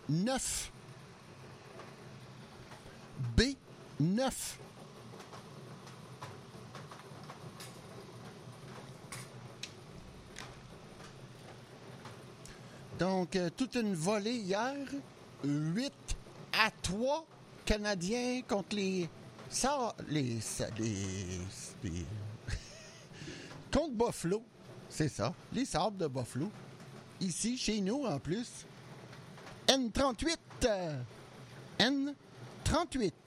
9. B9. Donc, toute une volée hier. 8-3 Canadiens contre les contre Buffalo. C'est ça, les Sabres de Buffalo. Ici, chez nous, en plus. N38. N38.